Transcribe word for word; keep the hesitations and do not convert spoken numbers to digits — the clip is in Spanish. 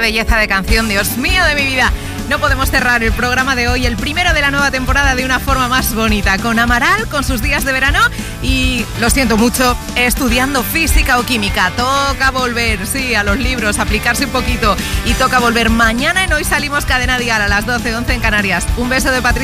belleza de canción, Dios mío de mi vida. No podemos cerrar el programa de hoy, el primero de la nueva temporada, de una forma más bonita, con Amaral, con sus días de verano y, lo siento mucho, estudiando física o química. Toca volver, sí, a los libros, aplicarse un poquito y toca volver mañana en Hoy Salimos Cadena Dial a las doce, once en Canarias. Un beso de Patricia.